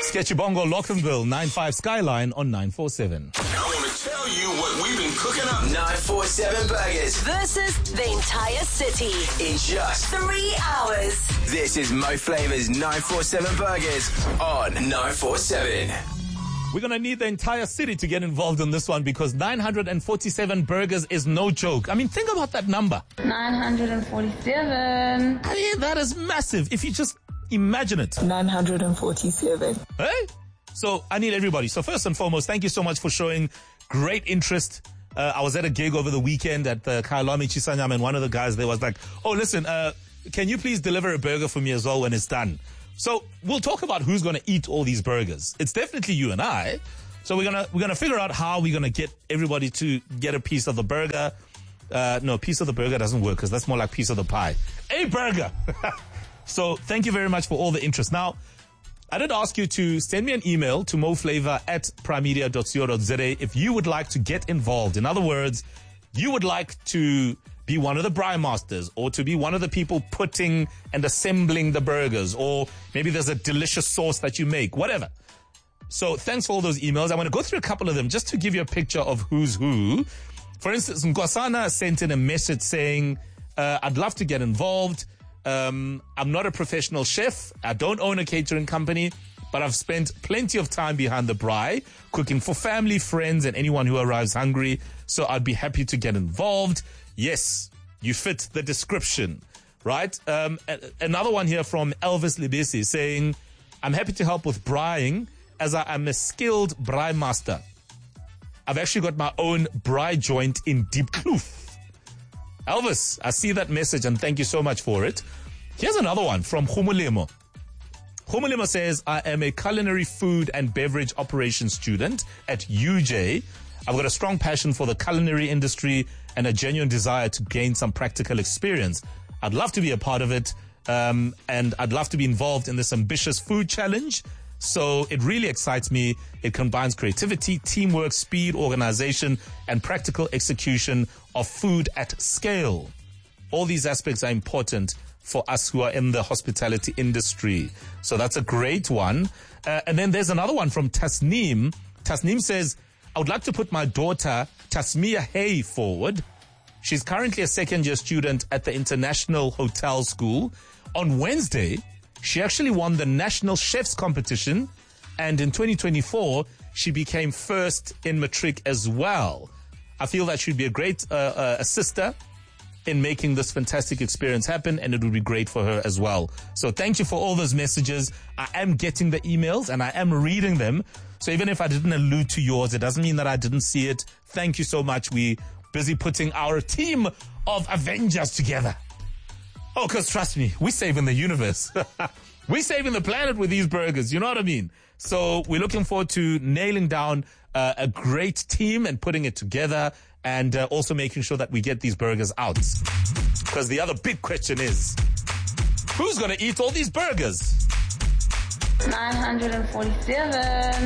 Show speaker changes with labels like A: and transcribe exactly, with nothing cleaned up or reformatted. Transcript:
A: Sketchy Bongo, Lockenville, nine five Skyline on nine four seven.
B: I want to tell you what we've been cooking up.
C: nine four seven Burgers
D: versus the entire city
C: in just
D: three hours.
C: This is Mo Flava's nine four seven Burgers on nine four seven.
A: We're going to need the entire city to get involved in this one because nine hundred forty-seven burgers is no joke. I mean, think about that number.
E: nine hundred forty-seven.
A: I mean, that is massive. If you just imagine it.
F: nine hundred forty-seven.
A: Hey? So I need everybody. So first and foremost, thank you so much for showing great interest. Uh, I was at a gig over the weekend at the Kyalami Chisanyam, and one of the guys there was like, oh, listen, uh, can you please deliver a burger for me as well when it's done? So we'll talk about who's going to eat all these burgers. It's definitely you and I. So we're going to we're gonna figure out how we're going to get everybody to get a piece of the burger. Uh, no, piece of the burger doesn't work because that's more like piece of the pie. A burger! So thank you very much for all the interest. Now, I did ask you to send me an email to moflavor at primedia dot co dot za if you would like to get involved. In other words, you would like to be one of the braai masters or to be one of the people putting and assembling the burgers, or maybe there's a delicious sauce that you make, whatever. So thanks for all those emails. I want to go through a couple of them just to give you a picture of who's who. For instance, Nkosana sent in a message saying, uh, I'd love to get involved. Um, I'm not a professional chef. I don't own a catering company, but I've spent plenty of time behind the braai, cooking for family, friends, and anyone who arrives hungry. So I'd be happy to get involved. Yes, you fit the description, right? Um, a- another one here from Elvis Libesi saying, I'm happy to help with braaiing as I am a skilled braai master. I've actually got my own braai joint in Deep Kloof. Elvis, I see that message and thank you so much for it. Here's another one from Khumulemo. Khumulemo says, I am a culinary food and beverage operations student at U J. I've got a strong passion for the culinary industry and a genuine desire to gain some practical experience. I'd love to be a part of it, um, and I'd love to be involved in this ambitious food challenge. So it really excites me. It combines creativity, teamwork, speed, organization, and practical execution of food at scale. All these aspects are important for us who are in the hospitality industry. So that's a great one. Uh, and then there's another one from Tasneem. Tasneem says, I would like to put my daughter, Tasmia Hay, forward. She's currently a second-year student at the International Hotel School. On Wednesday, she actually won the National Chefs Competition, and in twenty twenty-four, she became first in matric as well. I feel that she'd be a great uh, uh, assister in making this fantastic experience happen, and it would be great for her as well. So thank you for all those messages. I am getting the emails, and I am reading them. So even if I didn't allude to yours, it doesn't mean that I didn't see it. Thank you so much. We busy putting our team of Avengers together. Oh, because trust me, we're saving the universe. We're saving the planet with these burgers. You know what I mean? So we're looking forward to nailing down uh, a great team and putting it together, and uh, also making sure that we get these burgers out. Because the other big question is, who's going to eat all these burgers?
E: nine hundred forty-seven.